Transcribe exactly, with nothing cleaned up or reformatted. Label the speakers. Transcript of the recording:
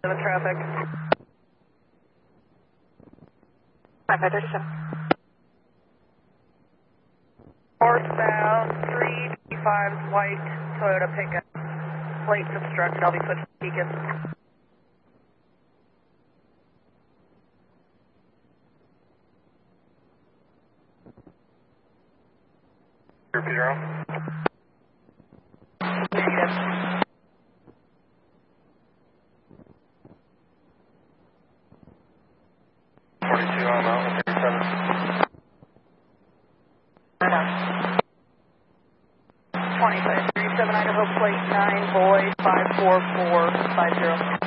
Speaker 1: seven traffic.
Speaker 2: five five thirty-seven.
Speaker 1: Northbound three five white Toyota pickup. Plates obstructed. I'll be switching to Beacon.
Speaker 3: Zero.
Speaker 1: Negative.
Speaker 3: forty-two on Mountain thirty-seven.
Speaker 1: Right on. twenty-five thirty-seven Idaho plate nine boy five four four five zero.